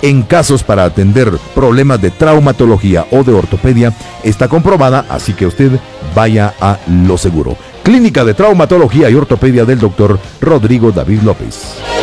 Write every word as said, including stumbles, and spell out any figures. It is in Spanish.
en casos para atender problemas de traumatología o de ortopedia está comprobada, así que usted vaya a lo seguro. Clínica de Traumatología y Ortopedia del doctor Rodrigo David López.